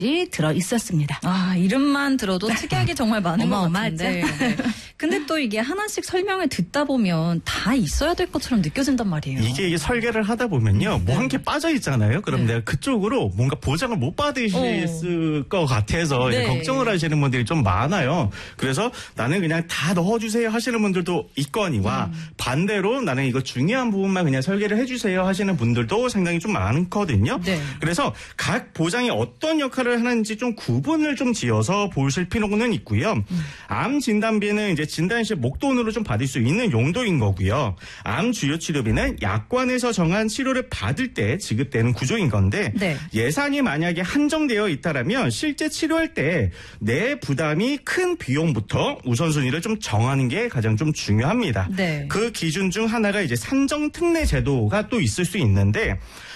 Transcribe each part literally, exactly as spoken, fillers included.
들어 있었습니다. 아, 이름만 들어도 특약이 정말 많은 것 어마어마하죠. 같은데. 네. 근데 또 이게 하나씩 설명을 듣다 보면 다 있어야 될 것처럼 느껴진단 말이에요. 이게, 이게 설계를 하다 보면요. 뭐 한 개 빠져 있잖아요. 그럼 네. 내가 그쪽으로 뭔가 보장을 못 받으실 어. 것 같아서 네. 걱정을 하시는 분들이 좀 많아요. 그래서 나는 그냥 다 넣어주세요 하시는 분들도 있거니와 음. 반대로 나는 이거 중요한 부분만 그냥 설계를 해주세요 하시는 분들도 상당히 좀 많거든요. 네. 그래서 각 보장이 어떤 역할을 하는지 좀 구분을 좀 지어서 보실 필요는 있고요. 음. 암 진단비는 이제 진단 시 목돈으로 좀 받을 수 있는 용도인 거고요. 암 주요 치료비는 약관에서 정한 치료를 받을 때 지급되는 구조인 건데 네. 예산이 만약에 한정되어 있다라면 실제 치료할 때 내 부담이 큰 비용부터 우선순위를 좀 정하는 게 가장 좀 중요합니다. 네. 그 기준 중 하나가 이제 산정특례 제도가 또 있을 수 있는데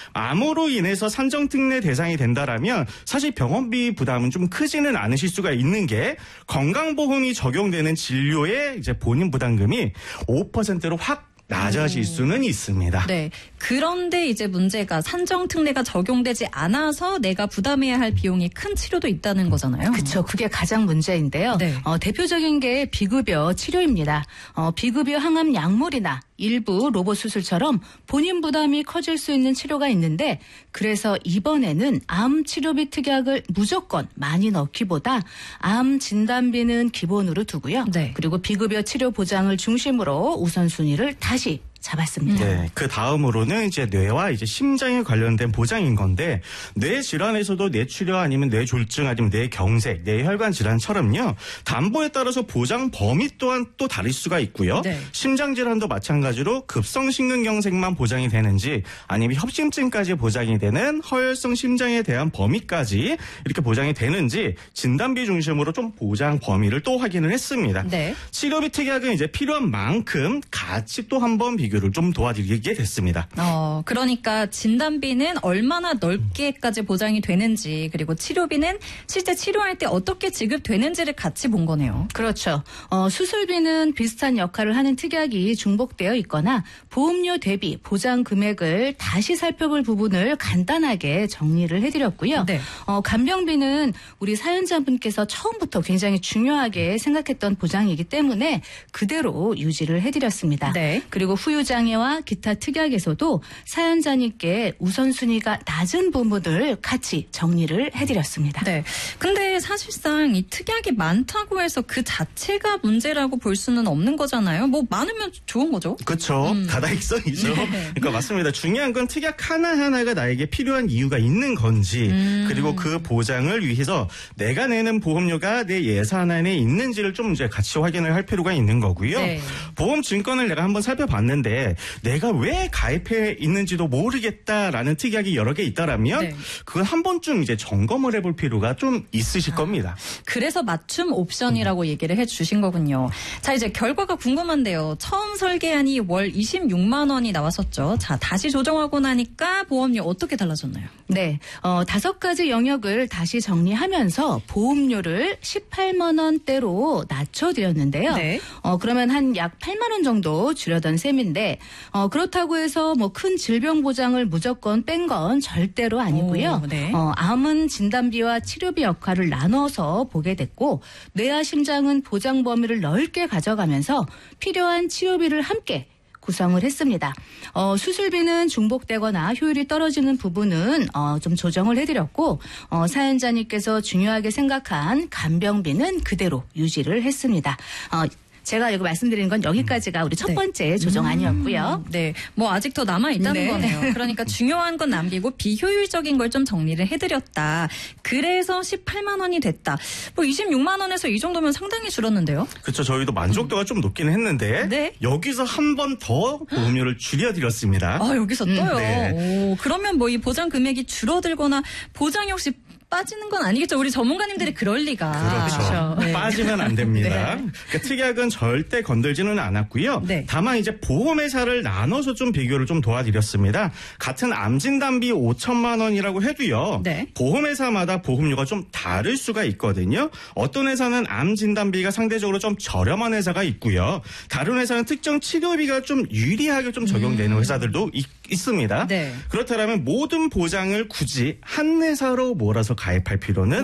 암으로 인해서 산정특례 대상이 된다라면 사실 병원비 부담은 좀 크지는 않으실 수가 있는 게 건강보험이 적용되는 진료의 이제 본인 부담금이 오 퍼센트로 확 낮아질 수는 있습니다. 네. 그런데 이제 문제가 산정특례가 적용되지 않아서 내가 부담해야 할 비용이 큰 치료도 있다는 거잖아요. 그렇죠. 그게 가장 문제인데요. 네. 어, 대표적인 게 비급여 치료입니다. 어, 비급여 항암 약물이나 일부 로봇 수술처럼 본인 부담이 커질 수 있는 치료가 있는데 그래서 이번에는 암 치료비 특약을 무조건 많이 넣기보다 암 진단비는 기본으로 두고요. 네. 그리고 비급여 치료 보장을 중심으로 우선순위를 다시 잡았습니다. 네, 그 다음으로는 이제 뇌와 이제 심장에 관련된 보장인 건데 뇌 질환에서도 뇌출혈 아니면 뇌졸중 아니면 뇌경색, 뇌혈관 질환처럼요 담보에 따라서 보장 범위 또한 또 다를 수가 있고요. 네. 심장 질환도 마찬가지로 급성심근경색만 보장이 되는지 아니면 협심증까지 보장이 되는 허혈성 심장에 대한 범위까지 이렇게 보장이 되는지 진단비 중심으로 좀 보장 범위를 또 확인을 했습니다. 네. 치료비 특약은 이제 필요한 만큼 같이 또 한번 비교 를 좀 도와드리게 됐습니다. 어, 그러니까 진단비는 얼마나 넓게까지 보장이 되는지 그리고 치료비는 실제 치료할 때 어떻게 지급되는지를 같이 본 거네요. 그렇죠. 어, 수술비는 비슷한 역할을 하는 특약이 중복되어 있거나 보험료 대비 보장 금액을 다시 살펴볼 부분을 간단하게 정리를 해드렸고요. 네. 어, 간병비는 우리 사연자분께서 처음부터 굉장히 중요하게 생각했던 보장이기 때문에 그대로 유지를 해드렸습니다. 네. 그리고 후유 장애와 기타 특약에서도 사연자님께 우선순위가 낮은 부분을 같이 정리를 해드렸습니다. 네. 근데 사실상 이 특약이 많다고 해서 그 자체가 문제라고 볼 수는 없는 거잖아요. 뭐 많으면 좋은 거죠. 그렇죠. 음. 다다익선이죠. 네. 그러니까 맞습니다. 중요한 건 특약 하나하나가 나에게 필요한 이유가 있는 건지 음. 그리고 그 보장을 위해서 내가 내는 보험료가 내 예산 안에 있는지를 좀 이제 같이 확인을 할 필요가 있는 거고요. 네. 보험 증권을 내가 한번 살펴봤는데 내가 왜 가입해 있는지도 모르겠다라는 특약이 여러 개 있다라면 네. 그건 한 번쯤 이제 점검을 해볼 필요가 좀 있으실 아, 겁니다. 그래서 맞춤 옵션이라고 음. 얘기를 해주신 거군요. 자, 이제 결과가 궁금한데요. 처음 설계안이 월 이십육만 원이 나왔었죠. 자, 다시 조정하고 나니까 보험료 어떻게 달라졌나요? 네, 어, 다섯 가지 영역을 다시 정리하면서 보험료를 십팔만 원대로 낮춰드렸는데요. 네. 어, 그러면 한 약 팔만 원 정도 줄여던 셈인데 어, 그렇다고 해서 뭐 큰 질병 보장을 무조건 뺀 건 절대로 아니고요. 오, 네. 어, 암은 진단비와 치료비 역할을 나눠서 보게 됐고 뇌와 심장은 보장 범위를 넓게 가져가면서 필요한 치료비를 함께 구성을 했습니다. 어, 수술비는 중복되거나 효율이 떨어지는 부분은 어, 좀 조정을 해드렸고 어, 사연자님께서 중요하게 생각한 간병비는 그대로 유지를 했습니다. 어, 제가 여기 말씀드리는 건 여기까지가 우리 첫 번째 네. 조정안이었고요. 음, 네. 뭐 아직 더 남아있다는 네. 거네요. 그러니까 중요한 건 남기고 비효율적인 걸 좀 정리를 해드렸다. 그래서 십팔만 원이 됐다. 뭐 이십육만 원에서 이 정도면 상당히 줄었는데요. 그렇죠. 저희도 만족도가 좀 높기는 했는데 네. 여기서 한 번 더 보험료를 줄여드렸습니다. 아, 여기서 또요? 네. 오, 그러면 뭐 이 보장 금액이 줄어들거나 보장이 혹시 빠지는 건 아니겠죠. 우리 전문가님들이 그럴 리가. 그렇죠. 네. 빠지면 안 됩니다. 네. 그러니까 특약은 절대 건들지는 않았고요. 네. 다만 이제 보험회사를 나눠서 좀 비교를 좀 도와드렸습니다. 같은 암진단비 오천만 원이라고 해도요. 네. 보험회사마다 보험료가 좀 다를 수가 있거든요. 어떤 회사는 암진단비가 상대적으로 좀 저렴한 회사가 있고요. 다른 회사는 특정 치료비가 좀 유리하게 좀 적용되는 음. 회사들도 있, 있습니다. 네. 그렇다면 모든 보장을 굳이 한 회사로 몰아서 가입할 필요는